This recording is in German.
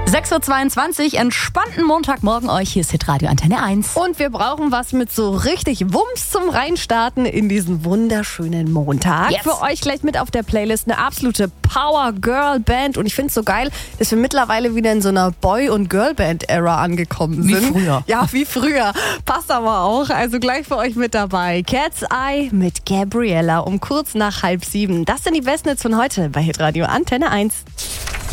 6.22 Uhr, entspannten Montagmorgen euch. Hier ist Hitradio Antenne 1. Und wir brauchen was mit so richtig Wumms zum Reinstarten in diesen wunderschönen Montag. Yes. Für euch gleich mit auf der Playlist eine absolute Power-Girl-Band. Und ich finde es so geil, dass wir mittlerweile wieder in so einer Boy- und Girl-Band-Ära angekommen sind. Wie früher. Ja, wie früher. Passt aber auch. Also gleich für euch mit dabei. Cat's Eye mit Gabriella um kurz nach 6:30. Das sind die besten Hits von heute bei Hitradio Antenne 1.